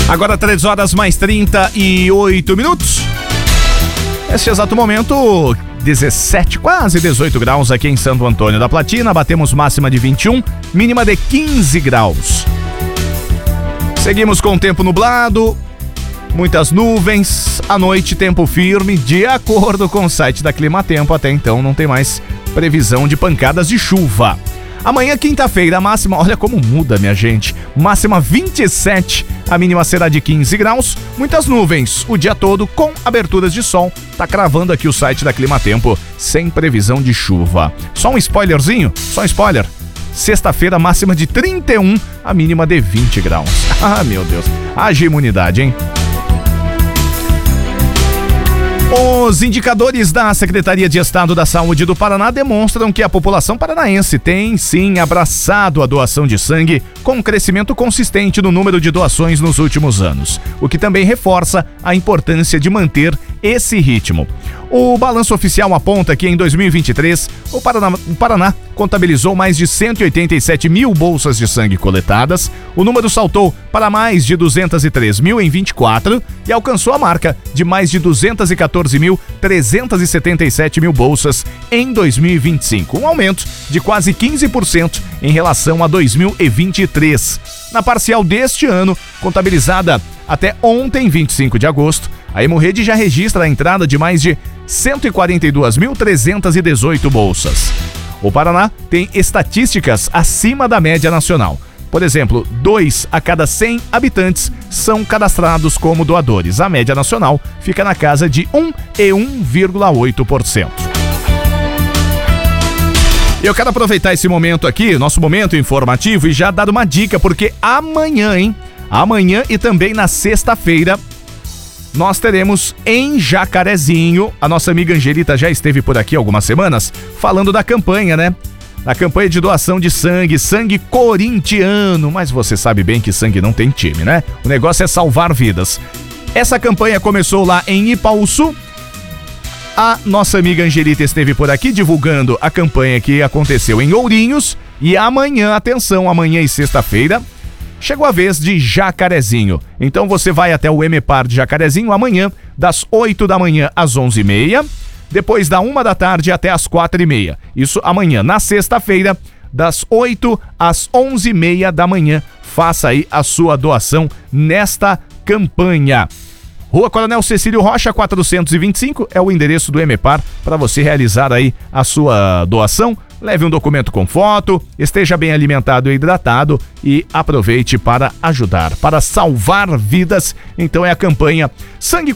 Agora 3 horas mais 38 minutos. Neste exato momento, 17, quase 18 graus aqui em Santo Antônio da Platina. Batemos máxima de 21, mínima de 15 graus. Seguimos com o tempo nublado, muitas nuvens. À noite, tempo firme. De acordo com o site da Climatempo, até então não tem mais previsão de pancadas de chuva. Amanhã, quinta-feira, a máxima, olha como muda, minha gente. Máxima 27, a mínima será de 15 graus. Muitas nuvens o dia todo com aberturas de sol. Tá cravando aqui o site da Climatempo, sem previsão de chuva. Só um spoilerzinho, só um spoiler. Sexta-feira, máxima de 31, a mínima de 20 graus. Ah, meu Deus. Haja imunidade, hein? Os indicadores da Secretaria de Estado da Saúde do Paraná demonstram que a população paranaense tem, sim, abraçado a doação de sangue com um crescimento consistente no número de doações nos últimos anos, o que também reforça a importância de manter esse ritmo. O balanço oficial aponta que em 2023, o Paraná contabilizou mais de 187 mil bolsas de sangue coletadas. O número saltou para mais de 203 mil em 24 e alcançou a marca de mais de 214.377 mil bolsas em 2025, um aumento de quase 15% em relação a 2023. Na parcial deste ano, contabilizada até ontem, 25 de agosto, a Hemorrede já registra a entrada de mais de 142.318 bolsas. O Paraná tem estatísticas acima da média nacional. Por exemplo, 2 a cada 100 habitantes são cadastrados como doadores. A média nacional fica na casa de 1,8%. Eu quero aproveitar esse momento aqui, nosso momento informativo, e já dar uma dica, porque amanhã, hein? Amanhã e também na sexta-feira, nós teremos em Jacarezinho, a nossa amiga Angelita já esteve por aqui algumas semanas, falando da campanha, né? Da campanha de doação de sangue, sangue corintiano, mas você sabe bem que sangue não tem time, né? O negócio é salvar vidas. Essa campanha começou lá em Ipaúçu. A nossa amiga Angelita esteve por aqui divulgando a campanha que aconteceu em Ourinhos. E amanhã, atenção, amanhã e sexta-feira, chegou a vez de Jacarezinho. Então você vai até o EMEPAR de Jacarezinho amanhã, das 8 da manhã às 11h30, depois da 1 da tarde até às 4h30. Isso amanhã. Na sexta-feira, das 8 às 11h30 da manhã, faça aí a sua doação nesta campanha. Rua Coronel Cecílio Rocha, 425, é o endereço do EMEPAR para você realizar aí a sua doação. Leve um documento com foto, esteja bem alimentado e hidratado e aproveite para ajudar, para salvar vidas. Então é a campanha Sangue